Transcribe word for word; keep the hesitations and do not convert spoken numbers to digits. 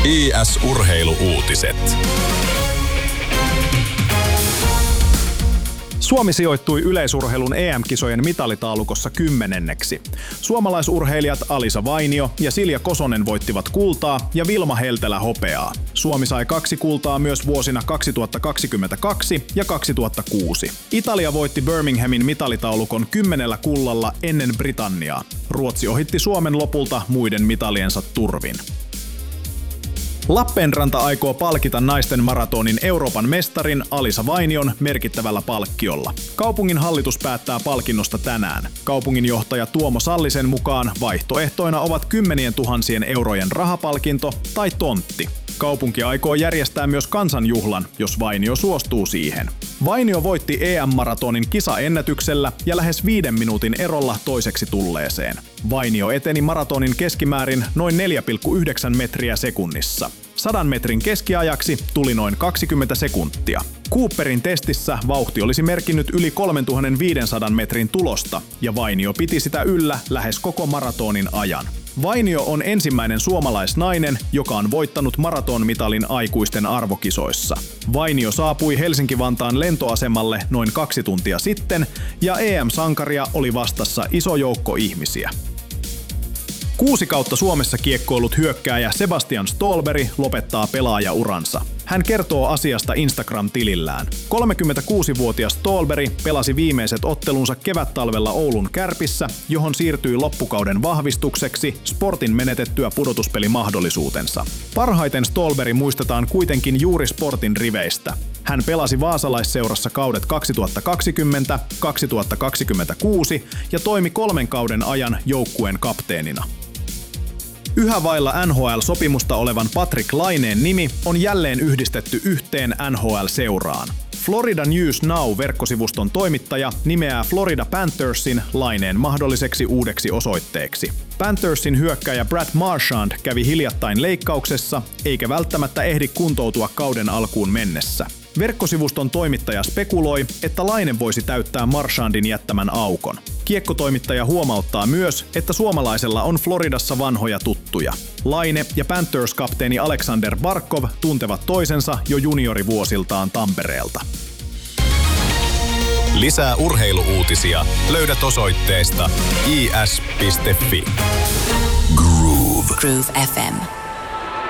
I S-urheiluuutiset. Suomi sijoittui yleisurheilun E M-kisojen mitalitaulukossa kymmenenneksi. Suomalaisurheilijat Alisa Vainio ja Silja Kosonen voittivat kultaa ja Vilma Heltelä hopeaa. Suomi sai kaksi kultaa myös vuosina kaksituhattakaksikymmentäkaksi ja kaksituhattakuusi. Italia voitti Birminghamin mitalitaulukon kymmenellä kullalla ennen Britanniaa. Ruotsi ohitti Suomen lopulta muiden mitaliensa turvin. Lappeenranta aikoo palkita naisten maratonin Euroopan mestarin Alisa Vainion merkittävällä palkkiolla. Kaupungin hallitus päättää palkinnosta tänään. Kaupunginjohtaja Tuomo Sallisen mukaan vaihtoehtoina ovat kymmenien tuhansien eurojen rahapalkinto tai tontti. Kaupunki aikoo järjestää myös kansanjuhlan, jos Vainio suostuu siihen. Vainio voitti E M-maratonin kisaennätyksellä ja lähes viiden minuutin erolla toiseksi tulleeseen. Vainio eteni maratonin keskimäärin noin neljä pilkku yhdeksän metriä sekunnissa. Sadan metrin keskiajaksi tuli noin kaksikymmentä sekuntia. Cooperin testissä vauhti olisi merkinnyt yli kolmetuhattaviisisataa metrin tulosta, ja Vainio piti sitä yllä lähes koko maratonin ajan. Vainio on ensimmäinen suomalaisnainen, joka on voittanut maratonmitalin aikuisten arvokisoissa. Vainio saapui Helsinki-Vantaan lentoasemalle noin kaksi tuntia sitten, ja E M-sankaria oli vastassa iso joukko ihmisiä. Kuusi kautta Suomessa kiekkoillut hyökkääjä Sebastian Ståhlberg lopettaa pelaajauransa. Hän kertoo asiasta Instagram-tilillään. kolmekymmentäkuusivuotias Ståhlberg pelasi viimeiset ottelunsa kevättalvella Oulun Kärpissä, johon siirtyi loppukauden vahvistukseksi Sportin menetettyä pudotuspelimahdollisuutensa. Parhaiten Ståhlberg muistetaan kuitenkin juuri Sportin riveistä. Hän pelasi vaasalaisseurassa kaudet kaksituhattakaksikymmentä kaksituhattakaksikymmentäkuusi ja toimi kolmen kauden ajan joukkueen kapteenina. Yhä vailla N H L-sopimusta olevan Patrik Laineen nimi on jälleen yhdistetty yhteen N H L-seuraan. Florida News Now-verkkosivuston toimittaja nimeää Florida Panthersin Laineen mahdolliseksi uudeksi osoitteeksi. Panthersin hyökkääjä Brad Marchand kävi hiljattain leikkauksessa, eikä välttämättä ehdi kuntoutua kauden alkuun mennessä. Verkkosivuston toimittaja spekuloi, että Laine voisi täyttää Marchandin jättämän aukon. Kiekkotoimittaja huomauttaa myös, että suomalaisella on Floridassa vanhoja tuttuja. Laine ja Panthers-kapteeni Alexander Barkov tuntevat toisensa jo juniorivuosiltaan Tampereelta. Lisää urheiluuutisia löydät osoitteesta i s piste f i. Groove. Groove F M.